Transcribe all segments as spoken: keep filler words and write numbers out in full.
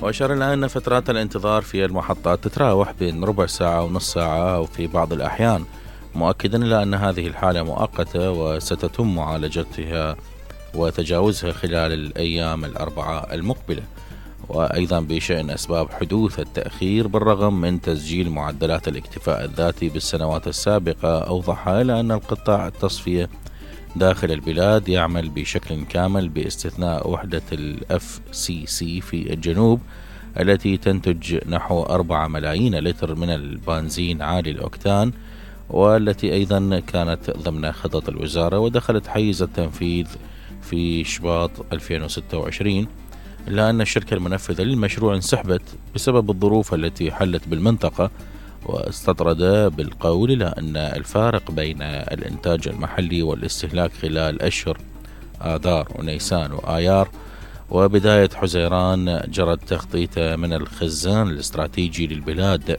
وأشار إلى أن فترات الانتظار في المحطات تتراوح بين ربع ساعة ونص ساعة أو في بعض الأحيان، مؤكدا إلى أن هذه الحالة مؤقتة وستتم معالجتها وتجاوزها خلال الأيام الأربعة المقبلة. وأيضا بشأن أسباب حدوث التأخير بالرغم من تسجيل معدلات الاكتفاء الذاتي بالسنوات السابقة، أوضح إلى أن القطاع التصفية داخل البلاد يعمل بشكل كامل باستثناء وحدة ال إف سي سي في الجنوب التي تنتج نحو أربعة ملايين لتر من البنزين عالي الأوكتان، والتي أيضا كانت ضمن خطط الوزارة ودخلت حيز التنفيذ في شباط ألفين وستة وعشرين، إلا أن الشركة المنفذة للمشروع انسحبت بسبب الظروف التي حلت بالمنطقة. واستطرد بالقول إلى أن الفارق بين الإنتاج المحلي والاستهلاك خلال أشهر آذار ونيسان وآيار وبداية حزيران جرت تخطيطه من الخزان الاستراتيجي للبلاد،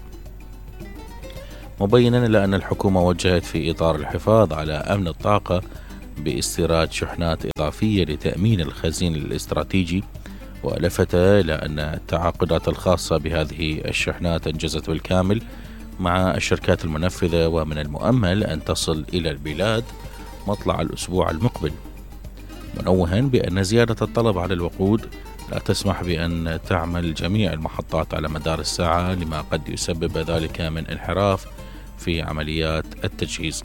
مبينا إلى أن الحكومة وجهت في إطار الحفاظ على أمن الطاقة باستيراد شحنات إضافية لتأمين الخزين الاستراتيجي، ولفت إلى أن التعاقدات الخاصة بهذه الشحنات انجزت بالكامل مع الشركات المنفذة، ومن المؤمل أن تصل إلى البلاد مطلع الأسبوع المقبل، منوها بأن زيادة الطلب على الوقود لا تسمح بأن تعمل جميع المحطات على مدار الساعة، لما قد يسبب ذلك من انحراف في عمليات التجهيز.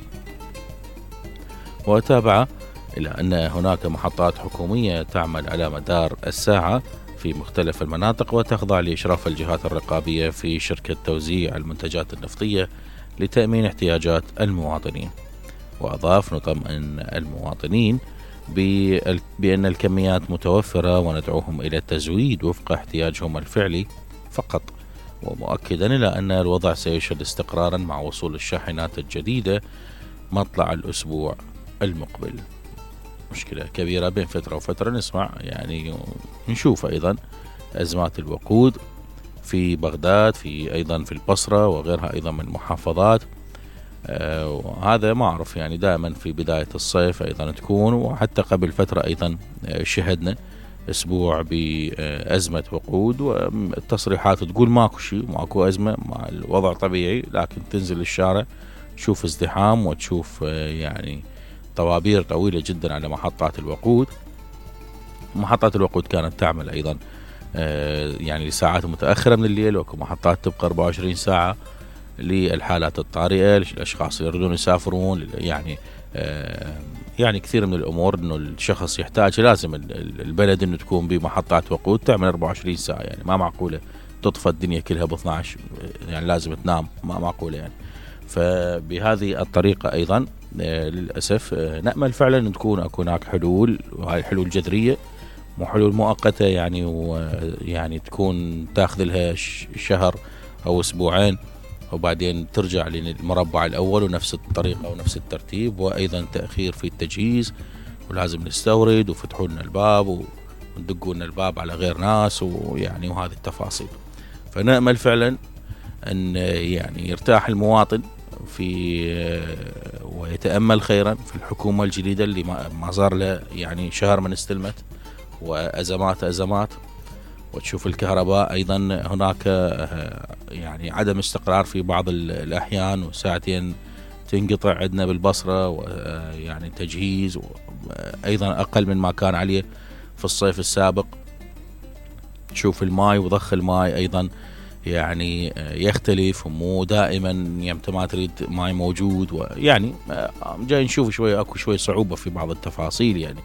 وتابع إلى أن هناك محطات حكومية تعمل على مدار الساعة في مختلف المناطق وتخضع لإشراف الجهات الرقابية في شركة توزيع المنتجات النفطية لتأمين احتياجات المواطنين. وأضاف: نطمئن المواطنين بأن الكميات متوفرة وندعوهم إلى التزويد وفق احتياجهم الفعلي فقط، ومؤكدا إلى أن الوضع سيشهد استقرارا مع وصول الشاحنات الجديدة مطلع الأسبوع المقبل. مشكلة كبيرة بين فترة وفترة نسمع يعني نشوف أيضا أزمات الوقود في بغداد، في أيضا في البصرة وغيرها أيضا من المحافظات. آه وهذا ما أعرف يعني دائما في بداية الصيف أيضا تكون، وحتى قبل فترة أيضا آه شهدنا أسبوع بأزمة وقود، والتصريحات تقول ماكو شيء ماكو أزمة، مع الوضع طبيعي، لكن تنزل الشارع تشوف ازدحام وتشوف آه يعني طوابير طويلة جدا على محطات الوقود. محطات الوقود كانت تعمل أيضا آه يعني لساعات متأخرة من الليل، وكو محطات تبقى أربعة وعشرين ساعة للحالات الطارئة، للأشخاص اللي يريدون يسافرون، يعني آه يعني كثير من الأمور إنه الشخص يحتاج لازم البلد إنه تكون بمحطات وقود تعمل أربعة وعشرين ساعة، يعني ما معقولة تطفى الدنيا كلها ب اثني عشر، يعني لازم تنام، ما معقولة يعني. فبهذه الطريقة أيضا للأسف نأمل فعلا أن تكون هناك حلول، وهي حلول جذرية مو حلول مؤقتة يعني، ويعني تكون تأخذ لها شهر أو أسبوعين وبعدين ترجع للمربع الأول ونفس الطريقة ونفس الترتيب، وأيضا تأخير في التجهيز ولازم نستورد وفتحوا لنا الباب وندقوا لنا الباب على غير ناس، ويعني وهذه التفاصيل. فنأمل فعلا أن يعني يرتاح المواطن في ويتأمل خيرا في الحكومة الجديدة اللي ما صار له يعني شهر من استلمت، وأزمات أزمات، وتشوف الكهرباء أيضا هناك يعني عدم استقرار في بعض الأحيان، وساعتين تنقطع عندنا بالبصرة، ويعني تجهيز أيضا أقل من ما كان عليه في الصيف السابق. تشوف الماء وضخ الماء أيضا يعني يختلف، مو دائما يمتى ما تريد ماي موجود، ويعني جاي نشوف شوي اكو شوي صعوبة في بعض التفاصيل يعني.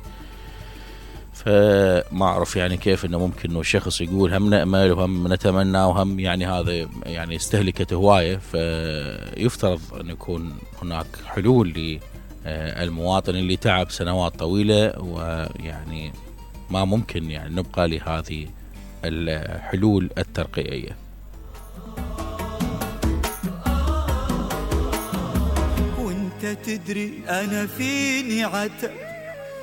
فما اعرف يعني كيف انه ممكن انه الشخص يقول هم نأمل وهم نتمنى وهم يعني هذا يعني استهلكت هواية. فيفترض ان يكون هناك حلول للمواطن اللي تعب سنوات طويلة، ويعني ما ممكن يعني نبقى لهذه الحلول الترقيعية. وانت تدري انا فيني عتب